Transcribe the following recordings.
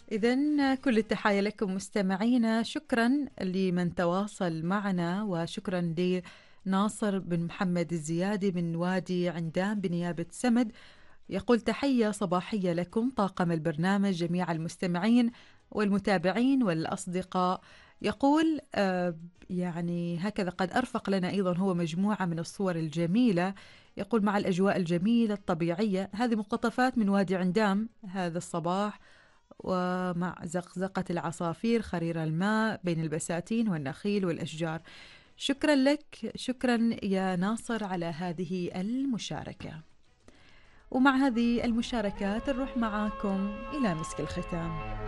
إذن كل التحايا لكم مستمعينا، شكرا لمن تواصل معنا، وشكرا لناصر بن محمد الزيادي من وادي عندام بنيابة سمد. يقول: تحية صباحية لكم طاقم البرنامج، جميع المستمعين والمتابعين والأصدقاء. يقول يعني هكذا قد أرفق لنا أيضا هو مجموعة من الصور الجميلة. يقول: مع الأجواء الجميلة الطبيعية، هذه مقتطفات من وادي عندام هذا الصباح، ومع زقزقة العصافير، خرير الماء بين البساتين والنخيل والأشجار. شكرا لك، شكرا يا ناصر على هذه المشاركة. ومع هذه المشاركات نروح معاكم إلى مسك الختام.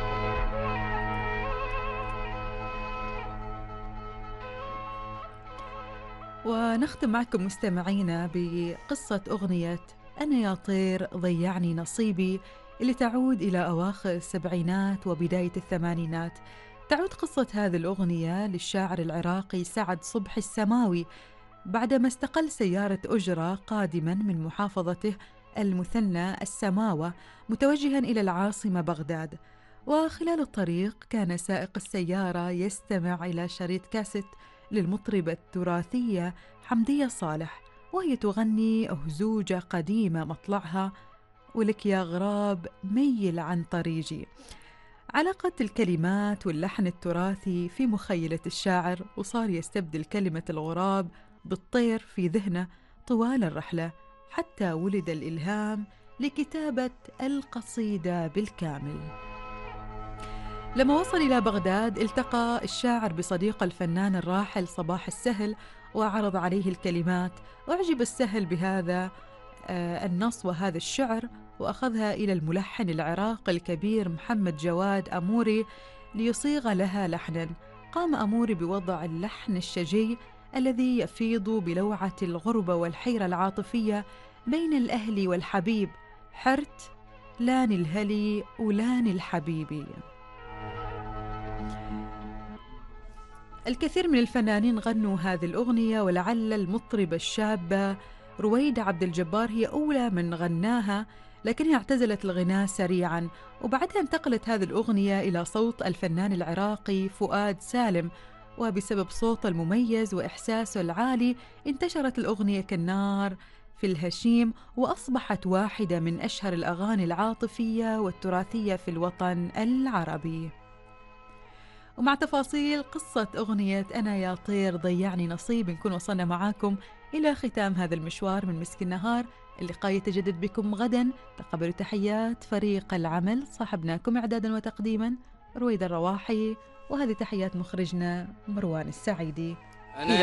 ونختم معكم مستمعينا بقصة أغنية أنا يا طير ضيعني نصيبي، اللي تعود إلى أواخر السبعينات وبداية الثمانينات. تعود قصة هذه الأغنية للشاعر العراقي سعد صبحي السماوي، بعدما استقل سيارة أجرة قادما من محافظته المثنى السماوة متوجها إلى العاصمة بغداد. وخلال الطريق كان سائق السيارة يستمع إلى شريط كاسيت للمطربة التراثية حمدية صالح، وهي تغني أهزوجة قديمة مطلعها ولك يا غراب ميل عن طريقي. علقت الكلمات واللحن التراثي في مخيلة الشاعر، وصار يستبدل كلمة الغراب بالطير في ذهنه طوال الرحلة، حتى ولد الإلهام لكتابة القصيدة بالكامل. لما وصل إلى بغداد التقى الشاعر بصديق الفنان الراحل صباح السهل، وعرض عليه الكلمات، وأعجب السهل بهذا النص وهذا الشعر، وأخذها إلى الملحن العراقي الكبير محمد جواد أموري ليصيغ لها لحنا. قام أموري بوضع اللحن الشجي الذي يفيض بلوعة الغربة والحيرة العاطفية بين الأهل والحبيب: حرت لان الهلي ولان الحبيبي. الكثير من الفنانين غنوا هذه الأغنية، ولعل المطربة الشابة رويدة عبد الجبار هي أولى من غناها، لكنها اعتزلت الغناء سريعا، وبعدها انتقلت هذه الأغنية إلى صوت الفنان العراقي فؤاد سالم، وبسبب صوته المميز وإحساسه العالي انتشرت الأغنية كالنار في الهشيم، وأصبحت واحدة من أشهر الأغاني العاطفية والتراثية في الوطن العربي. ومع تفاصيل قصة أغنية أنا يا طير ضيعني نصيب نكون وصلنا معاكم إلى ختام هذا المشوار من مسك النهار. اللقاء يتجدد بكم غدا. تقبلوا تحيات فريق العمل، صاحبناكم إعدادا وتقديما رويدة الرواحي، وهذه تحيات مخرجنا مروان السعيدي.